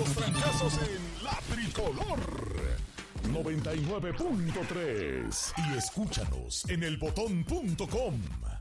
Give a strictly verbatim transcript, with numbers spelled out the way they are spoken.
los trancazos en La Tricolor noventa y nueve punto tres y escúchanos en el botón punto com.